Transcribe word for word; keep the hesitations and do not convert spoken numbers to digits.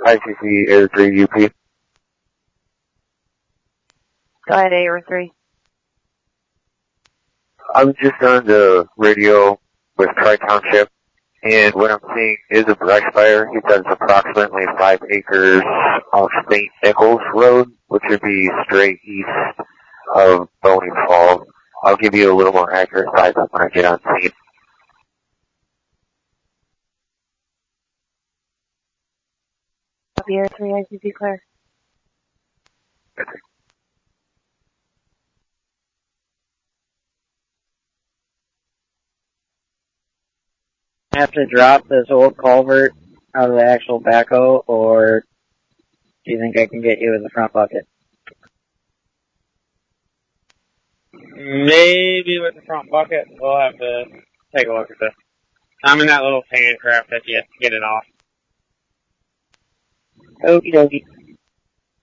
I C C Air three U P. Go ahead, Air three. I was just on the radio with Tri-Township, and what I'm seeing is a brush fire. He says approximately five acres off Saint Nichols Road, which would be straight east of Boning Falls. I'll give you a little more accurate size up when I get on scene. Copy, Air three, I C C clear. Have to drop this old culvert out of the actual backhoe, or do you think I can get you in the front bucket? Maybe with the front bucket. We'll have to take a look at this. I'm in that little fan craft that you have to get it off. Okie dokie.